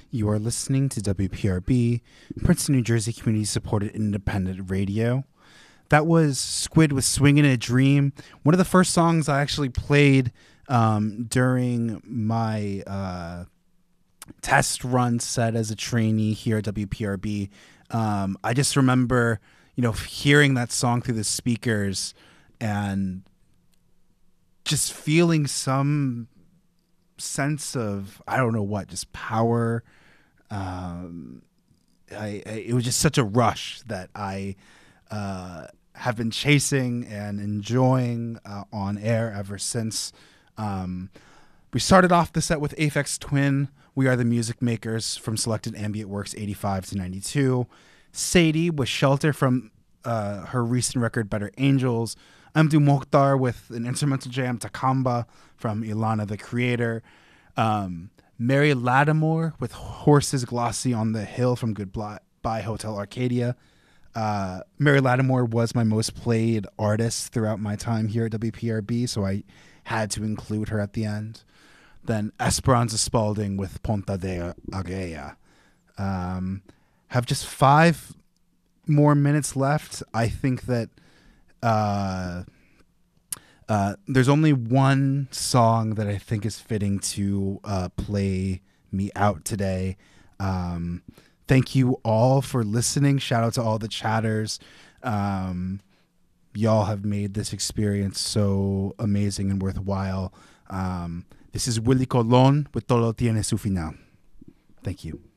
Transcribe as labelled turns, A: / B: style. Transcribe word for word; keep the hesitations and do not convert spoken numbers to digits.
A: You are listening to W P R B, Princeton, New Jersey Community Supported Independent Radio. That was Squid with Swingin' in a Dream, one of the first songs I actually played um, during my uh, test run set as a trainee here at W P R B. Um, I just remember, you know, hearing that song through the speakers and just feeling some sense of, I don't know what, just power. Um, I, I it was just such a rush that I uh, have been chasing and enjoying uh, on air ever since. Um, we started off the set with Aphex Twin, We Are the Music Makers from Selected Ambient Works eighty-five to ninety-two. Sadie with Shelter from uh, her recent record Better Angels. Amdu Mokhtar with an instrumental jam, Takamba, from Ilana the Creator. Um, Mary Lattimore with Horses Glossy on the Hill from Goodbye Hotel Arcadia. Uh, Mary Lattimore was my most played artist throughout my time here at W P R B, so I had to include her at the end. Then Esperanza Spalding with Ponta de Agea. Um, have just five more minutes left. I think that uh, uh, there's only one song that I think is fitting to uh, play me out today. Um, thank you all for listening. Shout out to all the chatters. Um, y'all have made this experience so amazing and worthwhile. Um, this is Willie Colon with Todo Tiene Su Final. Thank you.